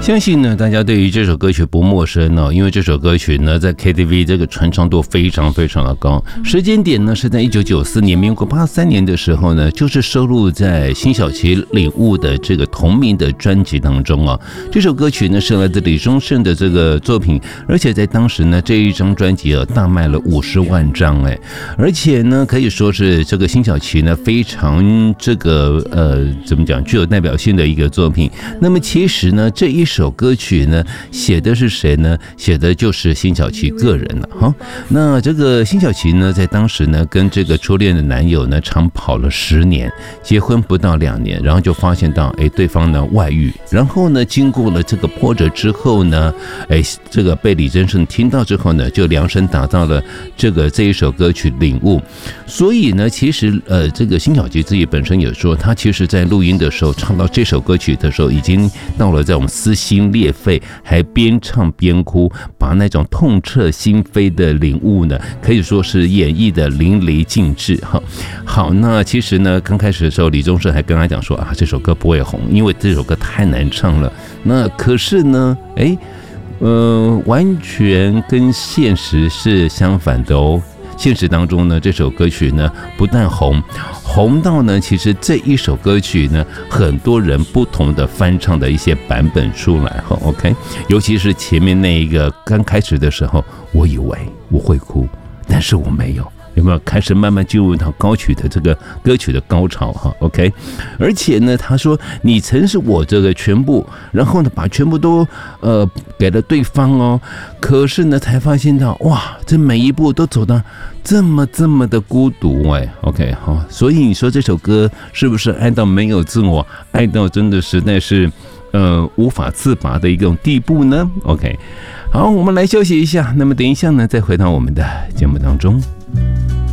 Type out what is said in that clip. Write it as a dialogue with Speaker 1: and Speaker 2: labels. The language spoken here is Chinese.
Speaker 1: 相信呢，大家对于这首歌曲不陌生哦，因为这首歌曲呢，在 KTV 这个传唱度非常非常的高。时间点呢是在1994年，民国83年的时候呢，就是收录在辛晓琪领悟的这个同名的专辑当中啊。这首歌曲呢是来自李宗盛的这个作品，而且在当时呢这一张专辑啊大卖了50万张哎，而且呢可以说是这个辛晓琪呢非常这个怎么讲具有代表性的一个作品。那么其实呢这一首歌曲呢写的是谁呢？写的就是辛晓琪个人了哈。那这个辛晓琪呢在当时呢跟这个初恋的男友呢长跑了10年，结婚不到2年，然后就发现到对方呢外遇，然后呢经过了这个波折之后呢这个被李宗盛听到之后呢就量身打造了这一首歌曲领悟。所以呢其实这个辛晓琪自己本身有说，他其实在录音的时候唱到这首歌曲的时候已经到了在我们撕心裂肺，还边唱边哭，把那种痛彻心扉的领悟呢可以说是演绎的淋漓尽致。好，那其实呢刚开始的时候李宗盛还跟他讲说这首歌不会红，因为这首歌太难唱了。那可是呢完全跟现实是相反的哦。现实当中呢这首歌曲呢不但红到呢其实这一首歌曲呢很多人不同的翻唱的一些版本出来 OK， 尤其是前面那一个刚开始的时候，我以为我会哭，但是我没有，有没有开始慢慢进入到高曲的这个歌曲的高潮？OK， 而且呢，他说你曾是我这个全部，然后呢把全部都给了对方哦，可是呢才发现到哇，这每一步都走到这么的孤独OK 好，所以你说这首歌是不是爱到没有自我，爱到真的实在是无法自拔的一种地步呢？ OK， 好，我们来休息一下，那么等一下呢再回到我们的节目当中。